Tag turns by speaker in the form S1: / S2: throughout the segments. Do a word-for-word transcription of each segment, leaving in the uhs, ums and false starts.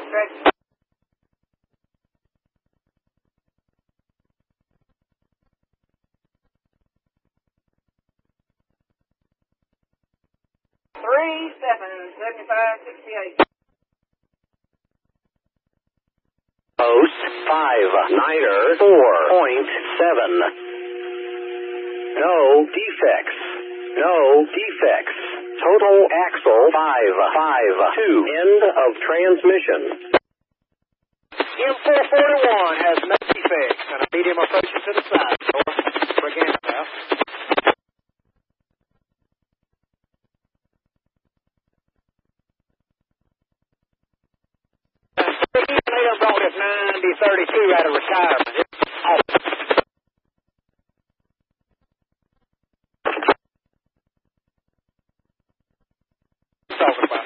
S1: Correct. Three, seven, seventy-five, sixty-eight.
S2: Post five, niner, four point seven. No defects. No defects. Total axle five five two. End of transmission.
S3: M four forty-one has no defects, and I need him approaching to the side. So, again, now. They done brought this ninety thirty-two out of retirement. It's awesome. Talking about.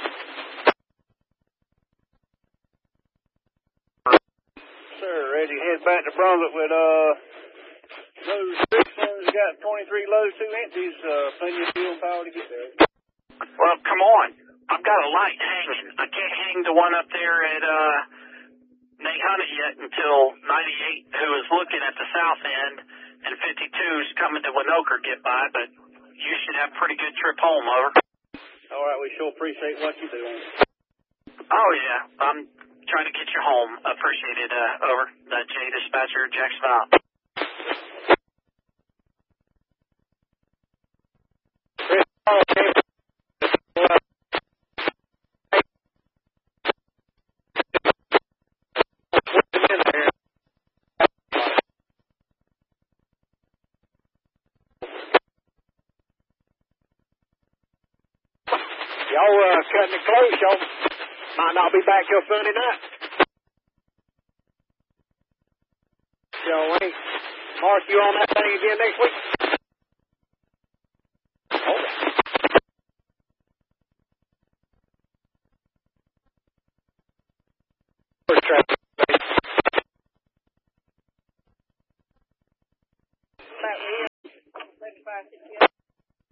S4: Sir, ready to head back to Brunswick with uh load restrictions. Got twenty-three loads, two empties. Uh, plenty of fuel and power to get there.
S5: Well, come on. I've got a light hanging. I can't hang the one up there at uh Nate Hunnit yet until ninety-eight, who is looking at the south end, and fifty-two's coming to Winoker get by, but you should have a pretty good trip home, over.
S4: All right, we sure appreciate what you do.
S5: Oh, yeah. I'm trying to get you home. Appreciate it, uh, over. The J Dispatcher, Jacksonville.
S3: Y'all uh, cutting it close. Y'all might not be back till Sunday night. Y'all ain't mark you on that thing again next week.